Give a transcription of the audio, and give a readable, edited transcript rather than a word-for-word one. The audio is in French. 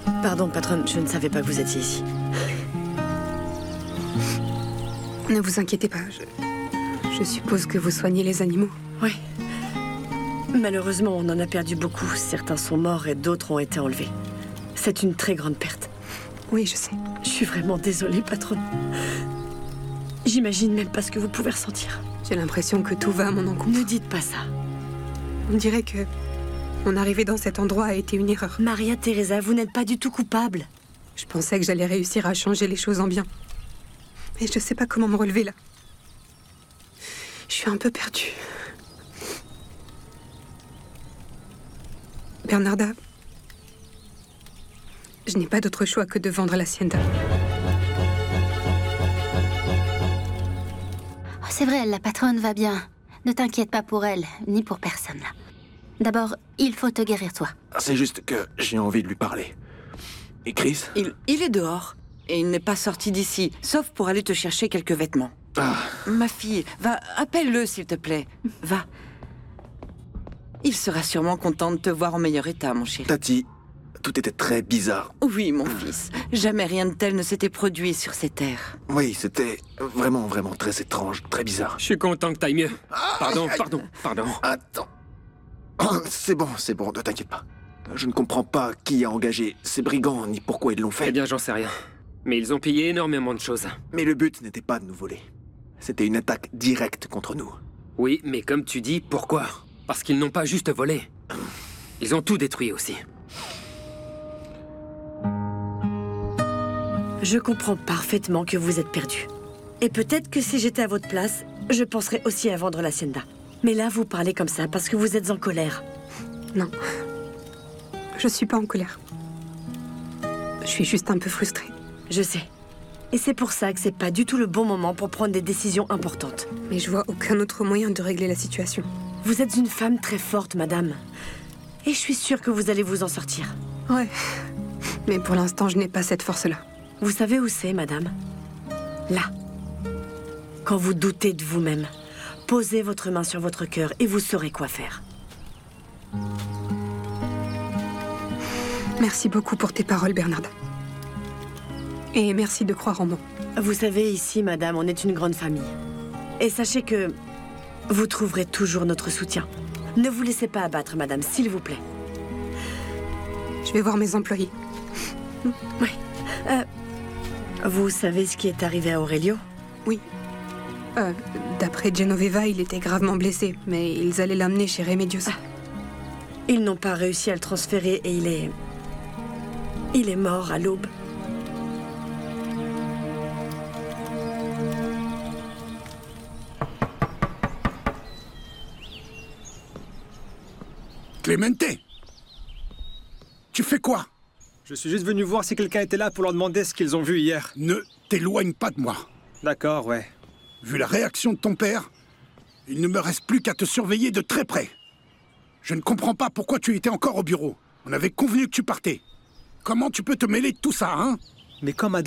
Pardon, patronne, je ne savais pas que vous étiez ici. Ne vous inquiétez pas, je suppose que vous soignez les animaux. Oui. Malheureusement, on en a perdu beaucoup. Certains sont morts et d'autres ont été enlevés. C'est une très grande perte. Oui, je sais. Je suis vraiment désolée, patronne. J'imagine même pas ce que vous pouvez ressentir. J'ai l'impression que tout va à mon encontre. Ne dites pas ça. On dirait que mon arrivée dans cet endroit a été une erreur. Maria Teresa, vous n'êtes pas du tout coupable. Je pensais que j'allais réussir à changer les choses en bien. Mais je sais pas comment me relever là. Je suis un peu perdue. Bernarda, je n'ai pas d'autre choix que de vendre l'hacienda. Oh, c'est vrai, la patronne va bien. Ne t'inquiète pas pour elle, ni pour personne là. D'abord, il faut te guérir toi. C'est juste que j'ai envie de lui parler. Et Chris? Il est dehors. Et il n'est pas sorti d'ici, sauf pour aller te chercher quelques vêtements. Ah. Ma fille, va, appelle-le s'il te plaît. Va. Il sera sûrement content de te voir en meilleur état, mon chéri. Tati, tout était très bizarre. Oui, mon fils. Jamais rien de tel ne s'était produit sur ces terres. Oui, c'était vraiment très étrange, très bizarre. Je suis content que t'ailles mieux. Pardon. Attends. C'est bon, ne t'inquiète pas. Je ne comprends pas qui a engagé ces brigands, ni pourquoi ils l'ont fait. Eh bien, j'en sais rien. Mais ils ont pillé énormément de choses. Mais le but n'était pas de nous voler. C'était une attaque directe contre nous. Oui, mais comme tu dis, pourquoi? Parce qu'ils n'ont pas juste volé. Ils ont tout détruit aussi. Je comprends parfaitement que vous êtes perdu. Et peut-être que si j'étais à votre place, je penserais aussi à vendre l'hacienda. Mais là, vous parlez comme ça parce que vous êtes en colère. Non. Je suis pas en colère. Je suis juste un peu frustrée. Je sais. Et c'est pour ça que c'est pas du tout le bon moment pour prendre des décisions importantes. Mais je vois aucun autre moyen de régler la situation. Vous êtes une femme très forte, madame. Et je suis sûre que vous allez vous en sortir. Ouais. Mais pour l'instant, je n'ai pas cette force-là. Vous savez où c'est, madame? Là. Quand vous doutez de vous-même, posez votre main sur votre cœur et vous saurez quoi faire. Merci beaucoup pour tes paroles, Bernarda. Et merci de croire en moi. Vous savez, ici, madame, on est une grande famille. Et sachez que vous trouverez toujours notre soutien. Ne vous laissez pas abattre, madame, s'il vous plaît. Je vais voir mes employés. Oui. Vous savez ce qui est arrivé à Aurelio? Oui. D'après Genoveva, il était gravement blessé, mais ils allaient l'amener chez Remedios. Ils n'ont pas réussi à le transférer et il est mort à l'aube. Clemente! Tu fais quoi? Je suis juste venu voir si quelqu'un était là pour leur demander ce qu'ils ont vu hier. Ne t'éloigne pas de moi. D'accord, ouais. Vu la réaction de ton père, il ne me reste plus qu'à te surveiller de très près. Je ne comprends pas pourquoi tu étais encore au bureau. On avait convenu que tu partais. Comment tu peux te mêler de tout ça, hein? Mais comme